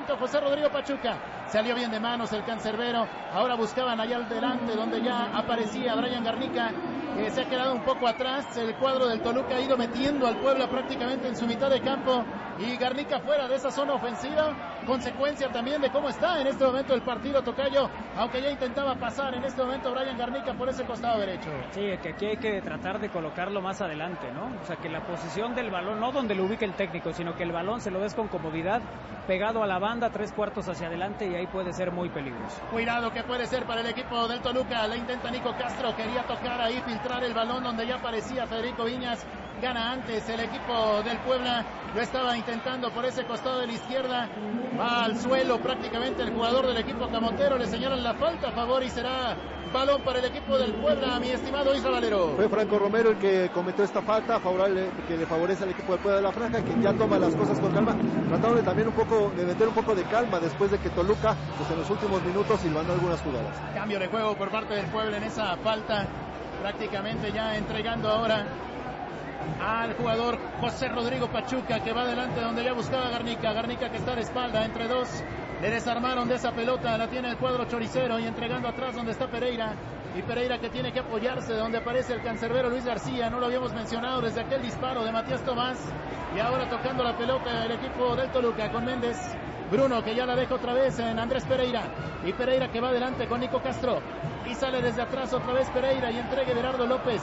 momento José Rodrigo Pachuca. Salió bien de manos el cancerbero. Ahora buscaban allá adelante donde ya aparecía Brian Garnica, que se ha quedado un poco atrás. El cuadro del Toluca ha ido metiendo al Puebla prácticamente en su mitad de campo. Y Garnica fuera de esa zona ofensiva. Consecuencia también de cómo está en este momento el partido, tocayo. Aunque ya intentaba pasar en este momento Brian Garnica por ese costado derecho. Sí, que aquí hay que tratar de colocarlo más adelante, ¿no? O sea, que la posición del balón, no donde lo ubique el técnico, sino que el balón se lo des con comodidad, pegado a la banda, 3/4 hacia adelante, y ahí puede ser muy peligroso. Cuidado que puede ser para el equipo del Toluca. Le intenta Nico Castro, quería tocar ahí, filtrar el balón donde ya aparecía Federico Viñas. Gana antes el equipo del Puebla. Lo estaba intentando por ese costado de la izquierda. Va al suelo prácticamente el jugador del equipo camotero. Le señalan la falta a favor y será balón para el equipo del Puebla, mi estimado Isra Valero. Fue Franco Romero el que cometió esta falta favorable, que le favorece al equipo del Puebla de la Franja, que ya toma las cosas con calma, tratando de también de meter un poco de calma después de que Toluca, pues en los últimos minutos silbando algunas jugadas. Cambio de juego por parte del Puebla en esa falta, prácticamente ya entregando ahora al jugador José Rodrigo Pachuca, que va adelante donde ya buscaba Garnica que está de espalda entre dos. Le desarmaron de esa pelota, la tiene el cuadro choricero, y entregando atrás donde está Pereira. Y Pereira que tiene que apoyarse donde aparece el cancerbero Luis García. No lo habíamos mencionado desde aquel disparo de Matías Tomás. Y ahora tocando la pelota el equipo del Toluca con Méndez. Bruno que ya la deja otra vez en Andrés Pereira. Y Pereira que va adelante con Nico Castro. Y sale desde atrás otra vez Pereira y entrega Gerardo López.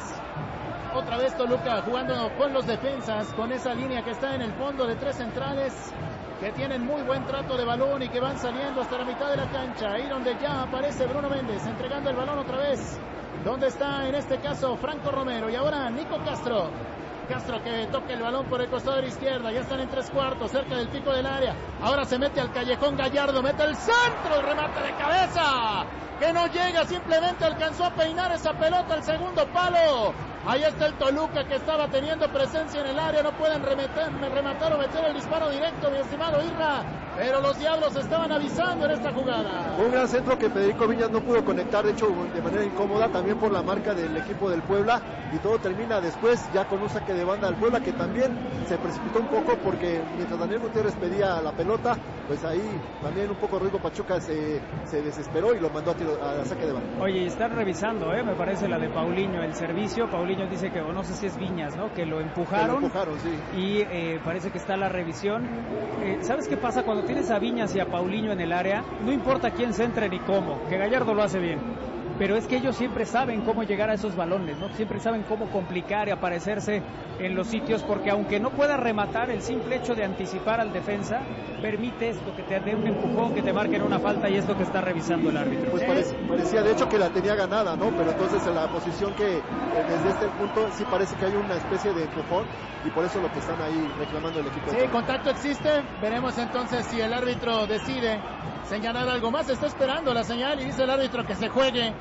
Otra vez Toluca jugando con los defensas, con esa línea que está en el fondo de tres centrales que tienen muy buen trato de balón y que van saliendo hasta la mitad de la cancha. Ahí donde ya aparece Bruno Méndez entregando el balón otra vez. Donde está en este caso Franco Romero y ahora Nico Castro. Castro que toca el balón por el costado de la izquierda. Ya están en 3/4 cerca del pico del área. Ahora se mete al callejón Gallardo, mete el centro, el remate de cabeza que no llega, simplemente alcanzó a peinar esa pelota al segundo palo. Ahí está el Toluca que estaba teniendo presencia en el área. No pueden rematar o meter el disparo directo, mi estimado Irra, pero los Diablos estaban avisando en esta jugada. Un gran centro que Federico Viñas no pudo conectar, de hecho de manera incómoda, también por la marca del equipo del Puebla, y todo termina después ya con un saque de banda del Puebla, que también se precipitó un poco porque mientras Daniel Gutiérrez pedía la pelota, pues ahí también un poco Rodrigo Pachuca se desesperó y lo mandó a saque de banda. Oye, están revisando, me parece la de Paulinho, el servicio. Paulinho dice que, o no sé si es Viñas, ¿no? Que lo empujaron. Sí. Y parece que está la revisión. ¿Sabes qué pasa? Cuando tienes a Viñas y a Paulinho en el área, no importa quién se entre ni cómo, que Gallardo lo hace bien. Pero es que ellos siempre saben cómo llegar a esos balones, ¿no? Siempre saben cómo complicar y aparecerse en los sitios, porque aunque no pueda rematar, el simple hecho de anticipar al defensa permite esto, que te dé un empujón, que te marquen una falta, y esto que está revisando el árbitro. Pues parecía de hecho que la tenía ganada, ¿no? Pero entonces en la posición que desde este punto sí parece que hay una especie de empujón, y por eso lo que están ahí reclamando el equipo. Sí, contacto existe. Veremos entonces si el árbitro decide señalar algo más. Está esperando la señal y dice el árbitro que se juegue,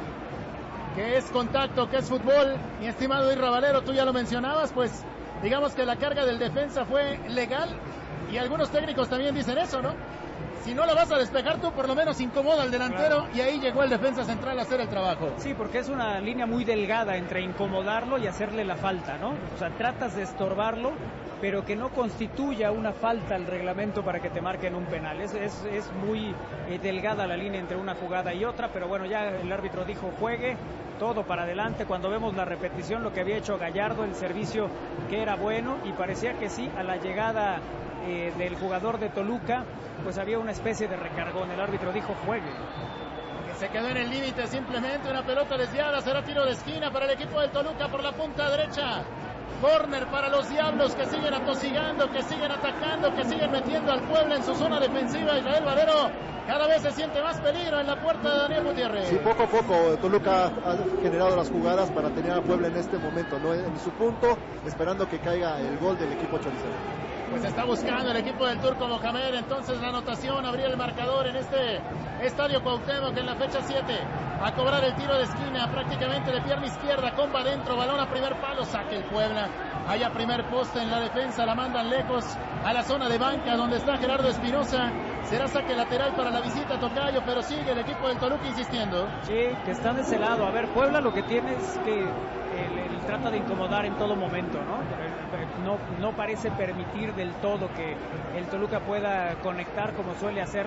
que es contacto, que es fútbol. Mi estimado Irra Valero, tú ya lo mencionabas, pues digamos que la carga del defensa fue legal, y algunos técnicos también dicen eso, ¿no? Si no la vas a despejar tú, por lo menos incomoda al delantero, claro. Y ahí llegó el defensa central a hacer el trabajo. Sí, porque es una línea muy delgada entre incomodarlo y hacerle la falta, ¿no? O sea, tratas de estorbarlo, pero que no constituya una falta al reglamento para que te marquen un penal. Es muy delgada la línea entre una jugada y otra, pero bueno, ya el árbitro dijo juegue, todo para adelante. Cuando vemos la repetición, lo que había hecho Gallardo, el servicio que era bueno, y parecía que sí, a la llegada del jugador de Toluca, pues había una especie de recargón. El árbitro dijo juegue. Que se quedó en el límite, simplemente una pelota desviada. Será tiro de esquina para el equipo de Toluca por la punta derecha. Corner para los Diablos, que siguen atosigando, que siguen atacando, que siguen metiendo al Puebla en su zona defensiva. Israel Valero, cada vez se siente más peligro en la puerta de Daniel Gutiérrez. Sí, poco a poco Toluca ha generado las jugadas para tener a Puebla en este momento, ¿no? En su punto, esperando que caiga el gol del equipo choricero. Pues está buscando el equipo del Turco Mohamed entonces la anotación, abrir el marcador en este Estadio Cuauhtémoc en la fecha 7, a cobrar el tiro de esquina prácticamente de pierna izquierda, comba adentro, balón a primer palo, saque el Puebla, allá primer poste en la defensa, la mandan lejos a la zona de banca donde está Gerardo Espinosa. Será saque lateral para la visita, tocayo, pero sigue el equipo del Toluca insistiendo. Sí, que está de ese lado. A ver, Puebla lo que tiene es que él trata de incomodar en todo momento, ¿no? No parece permitir del todo que el Toluca pueda conectar como suele hacer.